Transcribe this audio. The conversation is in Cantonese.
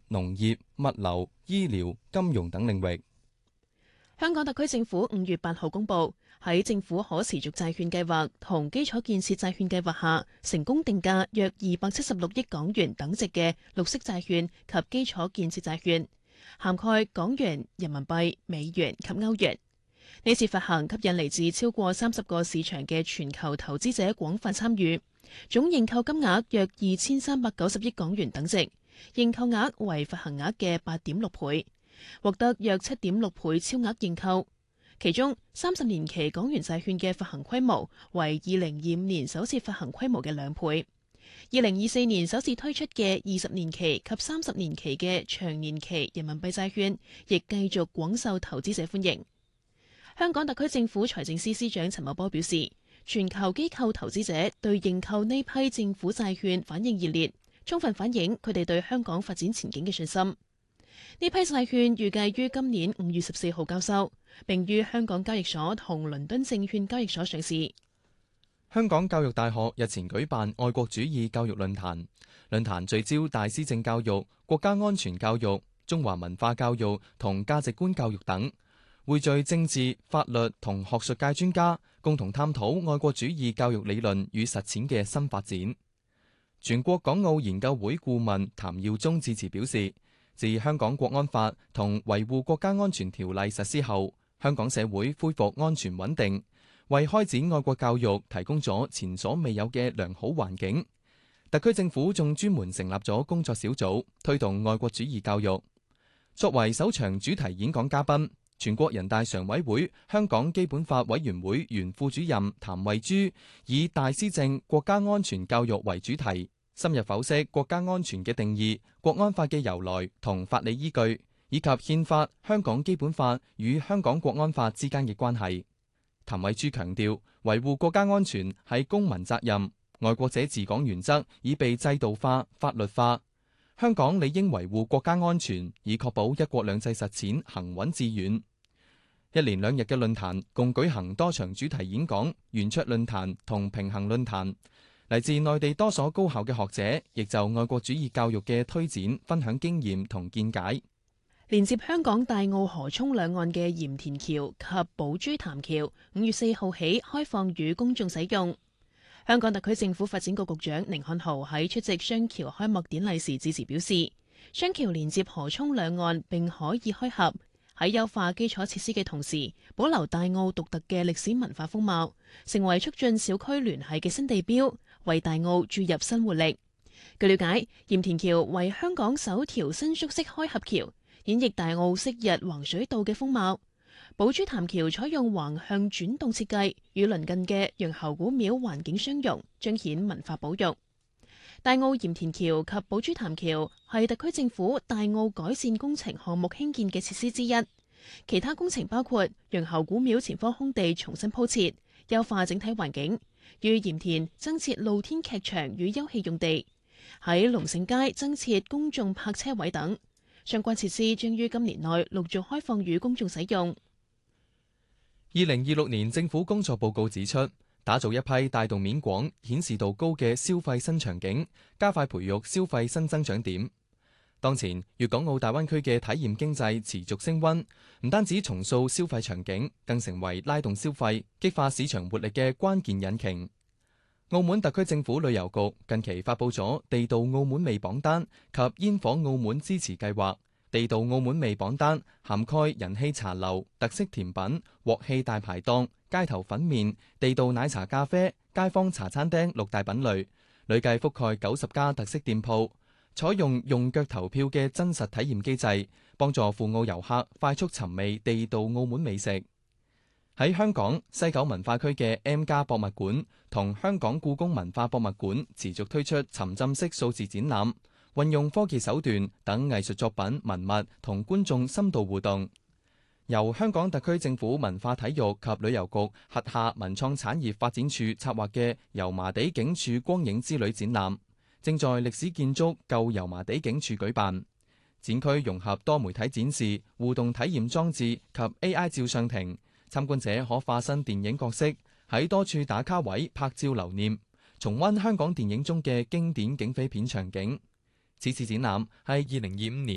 農業、物流、醫療、金融等領域。 香港特區政府5月8號公佈，喺政府可持續債券計劃同基礎建設債券計劃下，成功定價約276億港元等值嘅綠色債券及基礎建設債券，涵蓋港元、人民幣、美元及歐元。呢次發行吸引嚟自超過30個市場嘅全球投資者廣泛參與，總認購金額約2390億港元等值，認購額為發行額嘅8.6倍。獲得約7.6倍超額認購，其中30年期港元債券嘅發行規模為2025年首次發行規模嘅2倍。2024年首次推出嘅20年期及30年期嘅長年期人民幣債券，亦繼續廣受投資者歡迎。香港特區政府財政司司長陳茂波表示，全球機構投資者對認購呢批政府債券反應熱烈，充分反映佢哋對香港發展前景嘅信心。呢批債券預計於今年5月14號交收，並於香港交易所同倫敦證券交易所上市。 香港教育大學日前舉辦愛國主義教育論壇，論壇聚焦大施政教育、國家安全教育、中華文化教育同價值觀教育等，匯聚政治、法律同學術界專家，共同探討愛國主義教育理論與實踐嘅新發展。全國港澳研究會顧問譚耀宗致辭表示，自香港國安法同維護國家安全條例實施後，香港社會恢復安全穩定，為開展愛國教育提供咗前所未有嘅良好環境。特區政府仲專門成立咗工作小組，推動愛國主義教育。作為首場主題演講嘉賓，全國人大常委會香港基本法委員會原副主任譚惠珠以大施政國家安全教育為主題，深入剖析國家安全嘅定義、國安法嘅由來同法理依據，以及憲法、香港基本法與香港國安法之間嘅關係。譚惠珠強調，維護國家安全係公民責任，愛國者治港原則已被制度化、法律化。香港理應維護國家安全，以確保一國兩制實踐行穩致遠。一連2日嘅論壇共舉行多場主題演講、圓桌論壇同平衡論壇。嚟自內地多所高校嘅學者，亦就愛國主義教育嘅推展分享經驗同見解。 連接香港大澳河涌兩岸嘅鹽田橋及寶珠潭橋5月4號起開放予公眾使用。香港特區政府發展局局長寧漢豪喺出席雙橋開幕典禮時致辭表示，雙橋連接河涌兩岸並可以開合，喺優化基礎設施嘅同時，保留大澳獨特嘅歷史文化風貌，成為促進小區聯繫嘅新地標，為大澳注入新活力。據了解，鹽田橋為香港首條新竹式開合橋，演繹大澳昔日橫水渡嘅風貌。寶珠潭橋採用橫向轉動設計，與鄰近嘅楊侯古廟環境相融，彰顯文化保育。大澳鹽田橋及寶珠潭橋係特區政府大澳改善工程項目興建嘅設施之一，其他工程包括楊侯古廟前方空地重新鋪設，優化整體環境；於鹽田增設露天劇場與休憩用地，喺龍勝街增設公眾泊車位等。相關設施將於今年內陸續開放予公眾使用。 2026年政府工作報告指出，打造一批帶動面廣、顯示度高嘅消費新場景，加快培育消費新增長點。當前，粵港澳大灣區嘅體驗經濟持續升溫，唔單止重塑消費場景，更成為拉動消費、激化市場活力嘅關鍵引擎。澳門特區政府旅遊局近期發佈咗地道澳門味榜單及煙火澳門支持計劃。地道澳門味榜單涵蓋人氣茶樓、特色甜品、鑊氣大排檔、街頭粉麵、地道奶茶咖啡、街坊茶餐廳6大品類，累計覆蓋90家特色店鋪，採用腳投票嘅真實體驗機制，幫助赴澳遊客快速尋味地道澳門美食。喺香港西九文化區嘅 M+ 博物館同香港故宮文化博物館持續推出沉浸式數字展覽，運用科技手段等藝術作品文物同觀眾深度互動。由香港特區政府文化體育及旅遊局轄下文創產業發展處策劃嘅油麻地警署光影之旅展覽，正在歷史建築舊油麻地警署舉辦。展區融合多媒體展示、互動體驗裝置及 AI 照相亭，參觀者可化身電影角色，喺多處打卡位拍照留念，重溫香港電影中嘅經典警匪片場景。此次展覽係2025年